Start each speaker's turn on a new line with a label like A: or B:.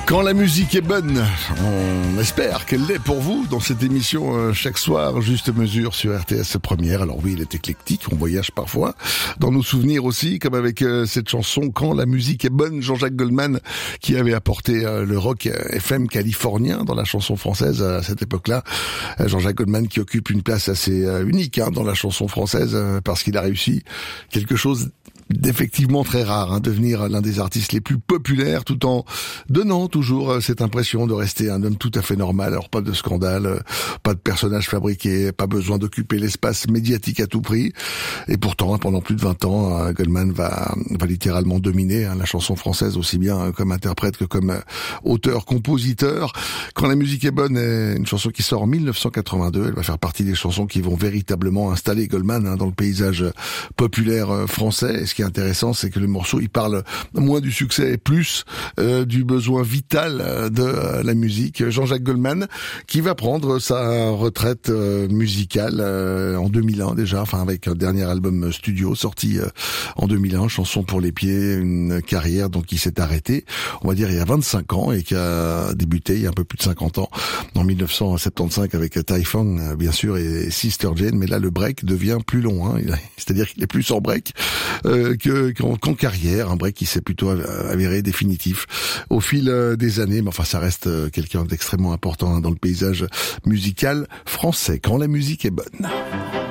A: Quand la musique est bonne, on espère qu'elle l'est pour vous dans cette émission chaque soir, Juste Mesure sur RTS Première. Alors oui, il est éclectique, on voyage parfois dans nos souvenirs aussi, comme avec cette chanson Quand la musique est bonne, Jean-Jacques Goldman qui avait apporté le rock FM californien dans la chanson française à cette époque-là. Jean-Jacques Goldman qui occupe une place assez unique dans la chanson française parce qu'il a réussi quelque chose d'effectivement très rare, devenir l'un des artistes les plus populaires tout en donnant toujours cette impression de rester un homme tout à fait normal. Alors pas de scandale, pas de personnage fabriqué, pas besoin d'occuper l'espace médiatique à tout prix. Et pourtant, pendant plus de 20 ans, Goldman va littéralement dominer la chanson française aussi bien comme interprète que comme auteur-compositeur. Quand la musique est bonne, est une chanson qui sort en 1982. Elle va faire partie des chansons qui vont véritablement installer Goldman dans le paysage populaire français. Et ce qui est intéressant, c'est que le morceau, il parle moins du succès et plus du besoin vital de la musique. Jean-Jacques Goldman, qui va prendre sa retraite musicale en 2001 déjà, avec un dernier album studio sorti en 2001, Chanson pour les pieds, une carrière donc qui s'est arrêtée, on va dire il y a 25 ans et qui a débuté il y a un peu plus de 50 ans, en 1975 avec Taifang bien sûr et Sister Jane, mais là le break devient plus long, c'est-à-dire qu'il est plus en break qu'en carrière, un break qui s'est plutôt avéré définitif au fil des années, mais ça reste quelqu'un d'extrêmement important dans le paysage musical français, quand la musique est bonne.